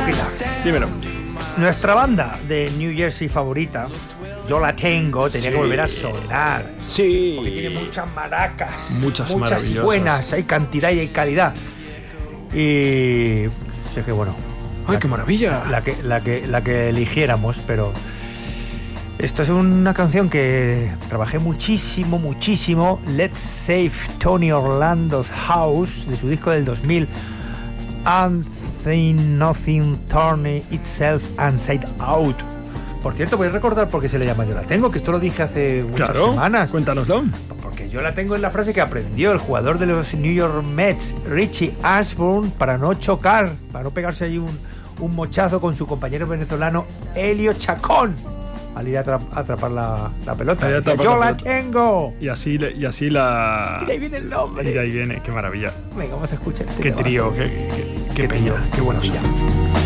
Roquita. Dímelo. Nuestra banda de New Jersey favorita, Yo la Tengo, tenía que volver a sonar. Sí. Porque tiene muchas maracas. Muchas y maravillosas. buenas. Hay cantidad y hay calidad. Y sé que bueno. ¡Ay, qué maravilla! La que eligiéramos, pero esto es una canción que trabajé muchísimo. Let's Save Tony Orlando's House, de su disco del 2000, And Nothing Turning Itself Inside Out. Por cierto, voy a recordar por qué se le llama Yo la Tengo, que esto lo dije hace muchas semanas. Cuéntanoslo. Porque yo la tengo en la frase que aprendió el jugador de los New York Mets, Richie Ashburn, para no chocar, para no pegarse ahí un mochazo con su compañero venezolano Helio Chacón al ir a atrapar la pelota. Yo la tengo. Y así la... Y de ahí viene el nombre. Y de ahí viene, qué maravilla. Venga, vamos a escuchar este Qué temazo. trío, qué peña, qué buena maravilla.